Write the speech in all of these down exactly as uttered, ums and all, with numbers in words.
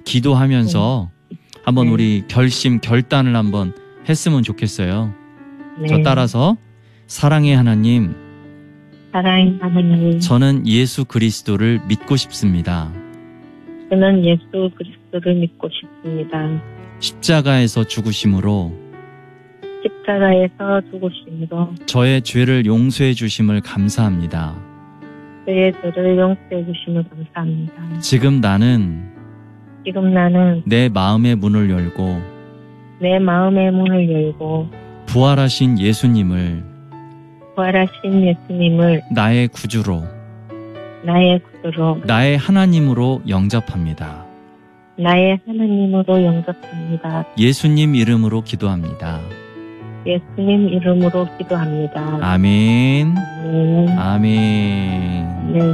기도하면서 네. 한번 네. 우리 결심, 결단을 한번 했으면 좋겠어요. 네. 저 따라서 사랑의 하나님, 사랑의 하나님, 저는 예수 그리스도를 믿고 싶습니다. 저는 예수 그리스도를 믿고 싶습니다. 십자가에서 죽으심으로 십자가에서 죽으심으로 저의 죄를 용서해 주심을 감사합니다. 저의 죄를 용서해 주심을 감사합니다. 지금 나는 지금 나는 내 마음의 문을 열고 내 마음의 문을 열고 부활하신 예수님을 부활하신 예수님을 나의 구주로, 나의 구주로, 나의 하나님으로 영접합니다. 나의 하나님으로 영접합니다. 예수님 이름으로 기도합니다. 예수님 이름으로 기도합니다. 아멘. 네. 아멘. 네.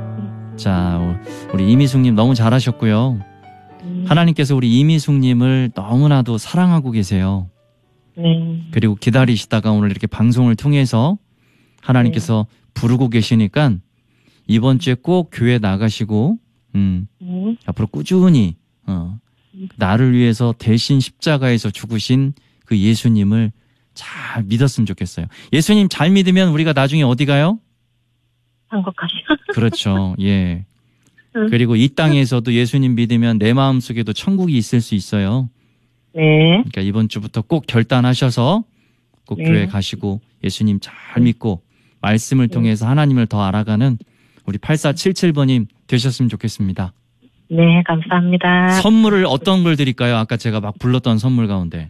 자, 우리 이미숙님 너무 잘하셨고요. 음, 하나님께서 우리 이미숙님을 너무나도 사랑하고 계세요. 네. 그리고 기다리시다가 오늘 이렇게 방송을 통해서 하나님께서 부르고 계시니까 이번 주에 꼭 교회 나가시고 음, 네. 앞으로 꾸준히 어, 나를 위해서 대신 십자가에서 죽으신 그 예수님을 잘 믿었으면 좋겠어요. 예수님 잘 믿으면 우리가 나중에 어디 가요? 한국 가시. 그렇죠. 예. 응. 그리고 이 땅에서도 예수님 믿으면 내 마음속에도 천국이 있을 수 있어요. 네. 그러니까 이번 주부터 꼭 결단하셔서 꼭 네. 교회 가시고 예수님 잘 믿고 말씀을 통해서 하나님을 더 알아가는 우리 팔사칠칠 번님 되셨으면 좋겠습니다. 네, 감사합니다. 선물을 어떤 걸 드릴까요? 아까 제가 막 불렀던 선물 가운데.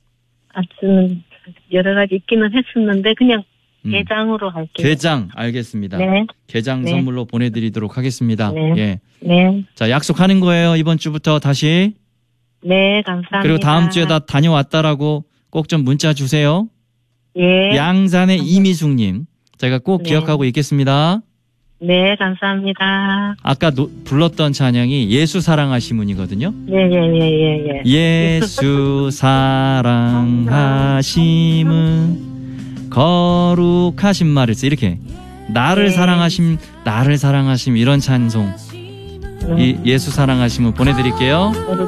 아무튼 여러 가지 있기는 했었는데 그냥 음. 게장으로 할게요. 게장 알겠습니다. 네. 게장 네. 선물로 보내드리도록 하겠습니다. 네. 예. 네. 자, 약속하는 거예요. 이번 주부터 다시. 네, 감사합니다. 그리고 다음 주에 다 다녀왔다라고 꼭 좀 문자 주세요. 예. 양산의 이미숙님. 제가 꼭 네. 기억하고 있겠습니다. 네, 감사합니다. 아까 노, 불렀던 찬양이 예수 사랑하시문이거든요. 예, 예, 예, 예, 예. 예수 사랑하심은 거룩하신 말이지. 이렇게 나를 네. 사랑하심, 나를 사랑하심 이런 찬송. 이 예수 사랑하심은 보내드릴게요.